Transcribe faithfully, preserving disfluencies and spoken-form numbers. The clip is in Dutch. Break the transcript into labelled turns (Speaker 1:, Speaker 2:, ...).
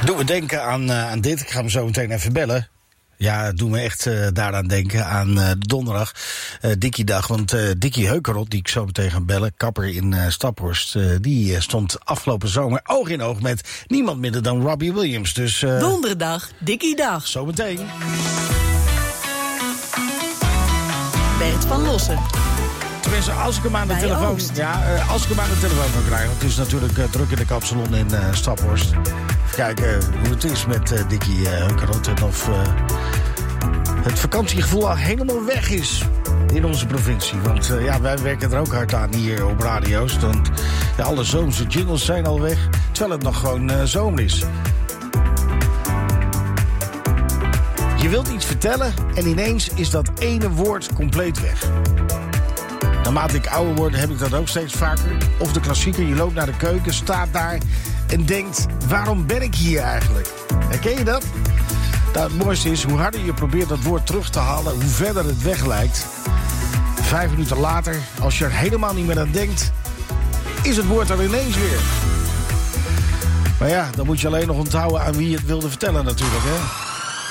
Speaker 1: Doe me denken aan, uh, aan dit. Ik ga hem zo meteen even bellen. Ja, doe me echt uh, daaraan denken aan uh, donderdag, uh, Dickie-dag. Want uh, Dickie Heukerot, die ik zo meteen ga bellen, kapper in uh, Staphorst, uh, die uh, stond afgelopen zomer oog in oog met niemand minder dan Robbie Williams. Dus uh,
Speaker 2: donderdag, Dickie-dag.
Speaker 1: Zo meteen.
Speaker 2: Bert van Lossen.
Speaker 1: Tenminste, als ik hem aan de
Speaker 2: Bij
Speaker 1: telefoon,
Speaker 2: Oost.
Speaker 1: ja, uh, als ik hem aan de telefoon kan krijgen. Want het is natuurlijk uh, druk in de kapsalon in uh, Staphorst. Even kijken hoe het is met uh, Dickie uh, Heukerot en of uh, het vakantiegevoel al helemaal weg is in onze provincie. Want uh, ja, wij werken er ook hard aan hier op radio's. Want ja, alle zomerse jingles zijn al weg, terwijl het nog gewoon uh, zomer is. Je wilt iets vertellen en ineens is dat ene woord compleet weg. Naarmate ik ouder word heb ik dat ook steeds vaker. Of de klassieker, je loopt naar de keuken, staat daar en denkt, waarom ben ik hier eigenlijk? Herken je dat? Nou, het mooiste is, hoe harder je probeert dat woord terug te halen, hoe verder het weg lijkt. Vijf minuten later, als je er helemaal niet meer aan denkt, is het woord er ineens weer. Maar ja, dan moet je alleen nog onthouden aan wie je het wilde vertellen natuurlijk, hè.